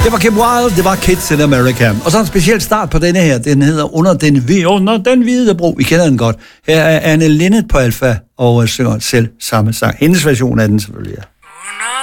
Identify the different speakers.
Speaker 1: Det var Kim Wilde, det var Kids in America. Og så en speciel start på denne her. Den hedder Under den hvide bro. Vi kender den godt. Her er Anne Linnet på alfa og synger selv samme sang. Hendes version af den selvfølgelig.